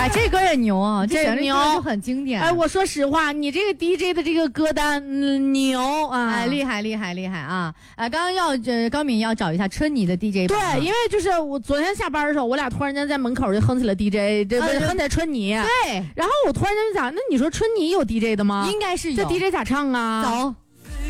哎，这歌也牛啊，这旋律牛就很经典。 哎，我说实话，你这个 DJ 的这个歌单，牛啊！ 哎，厉害啊！刚刚高敏要找一下春妮的 DJ 对，因为就是我昨天下班的时候，我俩突然间在门口就哼起了 DJ， 这不是哼起春妮。 对， 然后我突然间就想，那你说春妮有 DJ 的吗？ 应该是有。 这 DJ 咋唱啊？ 走。